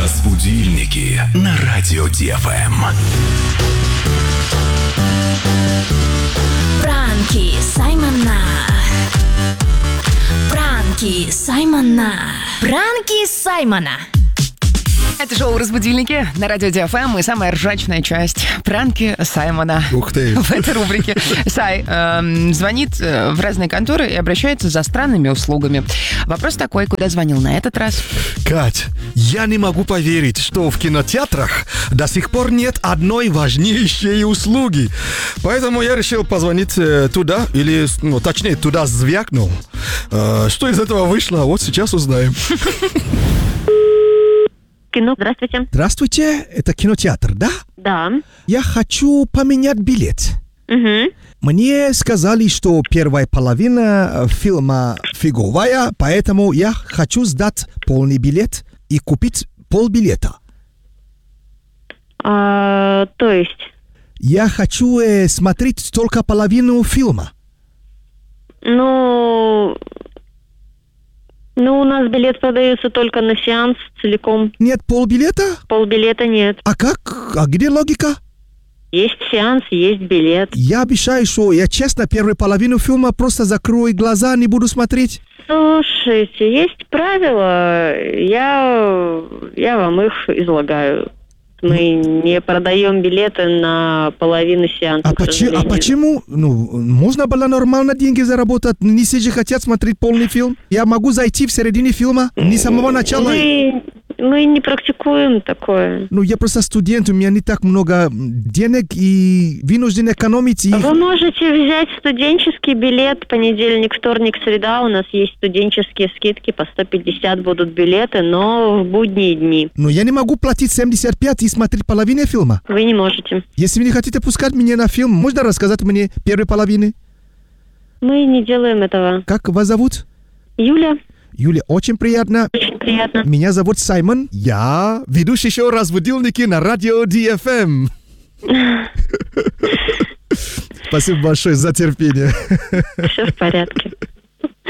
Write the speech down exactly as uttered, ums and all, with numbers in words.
Разбудильники на радио Ди Эф Эм. Пранки Саймона. Пранки Саймона. Пранки Саймона. Это шоу «Разбудильники» на радио Ди Эф Эм и самая ржачная часть — пранки Саймона. Ух ты! В этой рубрике Сай эм, звонит в разные конторы и обращается за странными услугами. Вопрос такой: куда звонил на этот раз? Кать, я не могу поверить, что в кинотеатрах до сих пор нет одной важнейшей услуги. Поэтому я решил позвонить э, туда, или, ну, точнее, туда звякнул. Э, что из этого вышло, вот сейчас узнаем. Кино, здравствуйте. Здравствуйте, это кинотеатр, да? Да. Я хочу поменять билет. Угу. Мне сказали, что первая половина фильма фиговая, поэтому я хочу сдать полный билет и купить полбилета. А, то есть? Я хочу э, смотреть только половину фильма. Ну... Ну, у нас билет продается только на сеанс целиком. Нет полбилета? Полбилета нет. А как? А где логика? Есть сеанс, есть билет. Я обещаю, что я честно первую половину фильма просто закрою глаза, не буду смотреть. Слушайте, есть правила, я, я вам их излагаю. Мы не продаем билеты на половину сеанса, А, к почи, а сожалению. почему? Ну, можно было нормально деньги заработать. Не все же хотят смотреть полный фильм. Я могу зайти в середине фильма, не с самого начала. Мы, мы не практикуем такое. Ну, я просто студент, у меня не так много денег и вынужден экономить. И... Вы можете взять студенческий билет, понедельник, вторник, среда. У нас есть студенческие скидки, по сто пятьдесят будут билеты, но в будние дни. Но я не могу платить семьдесят пять и смотреть половину фильма. Вы не можете. Если вы не хотите пускать меня на фильм, можно рассказать мне первой половины? Мы не делаем этого. Как вас зовут? Юля, Юля, очень приятно. очень приятно. Меня зовут Саймон. Я ведущий шоу «Разбудильники» на радио Ди Эф Эм. Спасибо большое за терпение. Все в порядке.